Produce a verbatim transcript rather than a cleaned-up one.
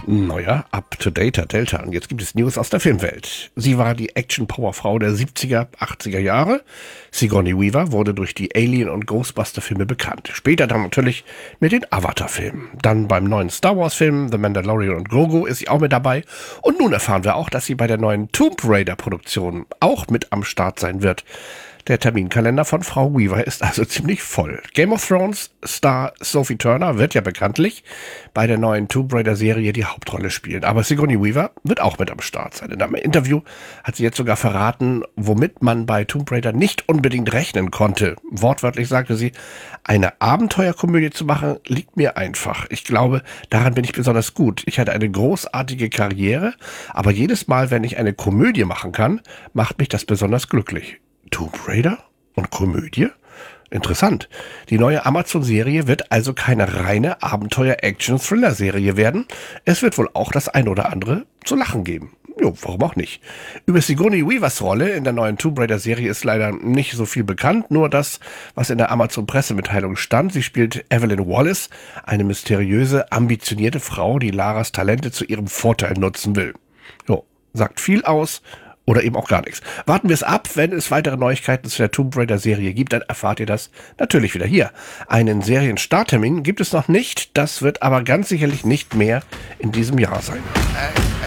Neuer, up-to-dater Delta. Und jetzt gibt es News aus der Filmwelt. Sie war die Action-Power-Frau der siebziger, achtziger Jahre. Sigourney Weaver wurde durch die Alien- und Ghostbuster-Filme bekannt. Später dann natürlich mit den Avatar-Filmen. Dann beim neuen Star Wars-Film The Mandalorian und Grogu ist sie auch mit dabei. Und nun erfahren wir auch, dass sie bei der neuen Tomb Raider-Produktion auch mit am Start sein wird. Der Terminkalender von Frau Weaver ist also ziemlich voll. Game of Thrones Star Sophie Turner wird ja bekanntlich bei der neuen Tomb Raider Serie die Hauptrolle spielen. Aber Sigourney Weaver wird auch mit am Start sein. In einem Interview hat sie jetzt sogar verraten, womit man bei Tomb Raider nicht unbedingt rechnen konnte. Wortwörtlich sagte sie, eine Abenteuerkomödie zu machen, liegt mir einfach. Ich glaube, daran bin ich besonders gut. Ich hatte eine großartige Karriere, aber jedes Mal, wenn ich eine Komödie machen kann, macht mich das besonders glücklich. Tomb Raider und Komödie? Interessant. Die neue Amazon-Serie wird also keine reine Abenteuer-Action-Thriller-Serie werden. Es wird wohl auch das ein oder andere zu lachen geben. Jo, warum auch nicht. Über Sigourney Weavers Rolle in der neuen Tomb Raider-Serie ist leider nicht so viel bekannt. Nur das, was in der Amazon-Pressemitteilung stand. Sie spielt Evelyn Wallace, eine mysteriöse, ambitionierte Frau, die Laras Talente zu ihrem Vorteil nutzen will. Jo, sagt viel aus. Oder eben auch gar nichts. Warten wir es ab. Wenn es weitere Neuigkeiten zu der Tomb Raider-Serie gibt, dann erfahrt ihr das natürlich wieder hier. Einen Serienstarttermin gibt es noch nicht. Das wird aber ganz sicherlich nicht mehr in diesem Jahr sein. Äh,